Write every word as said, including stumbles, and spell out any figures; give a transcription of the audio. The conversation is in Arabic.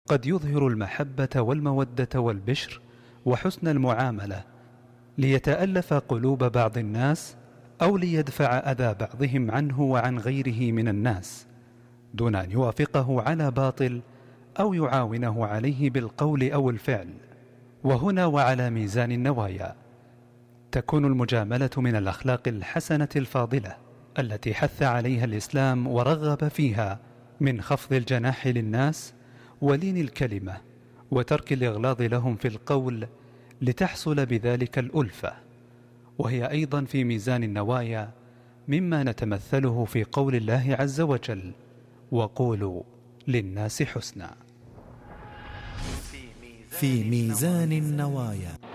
قد يظهر المحبة والمودة والبشر وحسن المعاملة ليتألف قلوب بعض الناس، أو ليدفع أذى بعضهم عنه وعن غيره من الناس، دون أن يوافقه على باطل أو يعاونه عليه بالقول أو الفعل. وهنا وعلى ميزان النوايا تكون المجاملة من الأخلاق الحسنة الفاضلة التي حث عليها الإسلام ورغب فيها، من خفض الجناح للناس ولين الكلمة وترك الإغلاظ لهم في القول، لتحصل بذلك الألفة. وهي أيضا في ميزان النوايا مما نتمثله في قول الله عز وجل: وقولوا للناس حسنا. في ميزان النوايا.